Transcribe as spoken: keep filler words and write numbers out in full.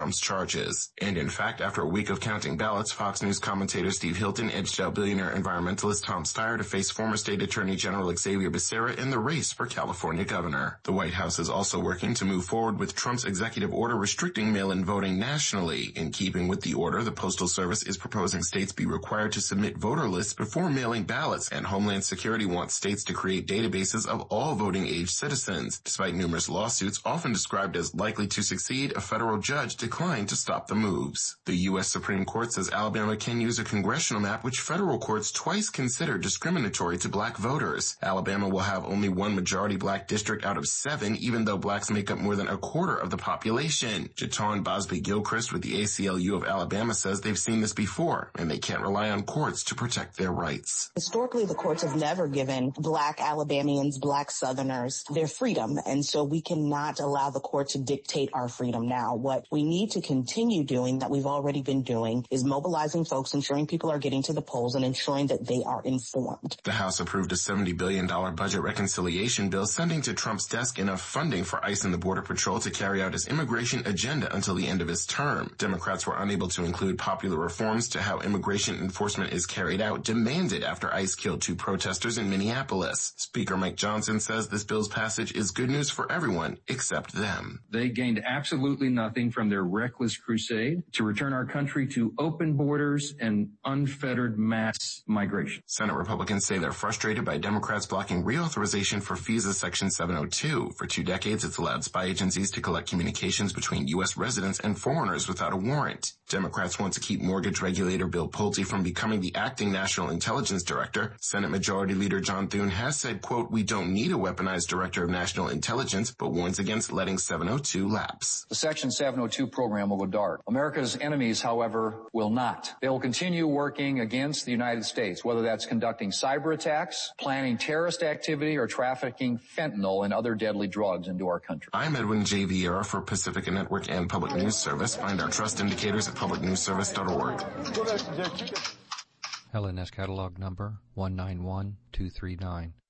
Trump's charges. And in fact, after a week of counting ballots, Fox News commentator Steve Hilton edged out billionaire environmentalist Tom Steyer to face former state attorney General Xavier Becerra in the race for California governor. The White House is also working to move forward with Trump's executive order restricting mail-in voting nationally. In keeping with the order, the Postal Service is proposing states be required to submit voter lists before mailing ballots, and Homeland Security wants states to create databases of all voting-age citizens. Despite numerous lawsuits, often described as likely to succeed, a federal judge declined to stop the moves. The U S Supreme Court says Alabama can use a congressional map which federal courts twice considered discriminatory to black voters. Alabama will have only one majority black district out of seven, even though blacks make up more than a quarter of the population. Jaton Bosby-Gilchrist with the A C L U of Alabama says they've seen this before, and they can't rely on courts to protect their rights. Historically, the courts have never given black Alabamians, black Southerners, their freedom, and so we cannot allow the court to dictate our freedom now. What we need to continue doing, that we've already been doing, is mobilizing folks, ensuring people are getting to the polls, and ensuring that they are informed. The House approved a seventy billion dollars budget reconciliation bill, sending to Trump's desk enough funding for ICE and the Border Patrol to carry out his immigration agenda until the end of his term. Democrats were unable to include popular reforms to how immigration enforcement is carried out, demanded after ICE killed two protesters in Minneapolis. Speaker Mike Johnson says this bill's passage is good news for everyone except them. They gained absolutely nothing from their reckless crusade to return our country to open borders and unfettered mass migration. Senate Republicans say they're frustrated by Democrats blocking reauthorization for FISA Section seven oh two. For two decades, it's allowed spy agencies to collect communications between U S residents and foreigners without a warrant. Democrats want to keep mortgage regulator Bill Pulte from becoming the acting National Intelligence Director. Senate Majority Leader John Thune has said, quote, "We don't need a weaponized Director of National Intelligence," but warns against letting seven oh two lapse. The Section seven oh two program will go dark. America's enemies, however, will not. They will continue working against the United States, whether that's conducting cyber attacks, planning terrorist activity, or trafficking fentanyl and other deadly drugs into our country. I'm Edwin J. Vieira for Pacifica Network and Public News Service. Find our trust indicators at public news service dot org. L N S catalog number one nine one two three nine.